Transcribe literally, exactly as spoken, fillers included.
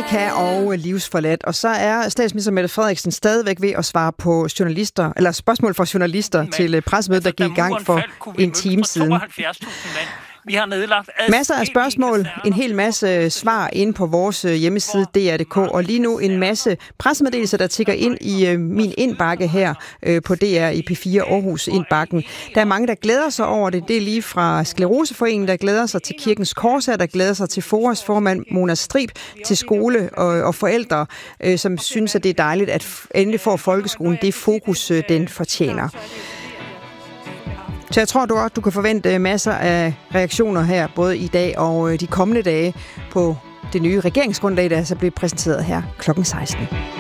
Afrika og livsforladt. Og så er statsminister Mette Frederiksen stadigvæk ved at svare på journalister, eller spørgsmål fra journalister Men, til pressemødet, der gik i gang for en time siden. Vi har nedlagt masser af spørgsmål, en hel masse svar inde på vores hjemmeside D R punktum D K, og lige nu en masse pressemeddelelser, der tikker ind i min indbakke her på D R i P fire Aarhus indbakken. Der er mange, der glæder sig over det. Det er lige fra Skleroseforeningen, der glæder sig til Kirkens Korshær, der glæder sig til Foras formand Mona Strib, til skole og, og forældre, som synes, at det er dejligt, at endelig får folkeskolen det fokus, den fortjener. Så jeg tror, du godt, du kan forvente masser af reaktioner her, både i dag og de kommende dage, på det nye regeringsgrundlag, der så bliver præsenteret her klokken seksten.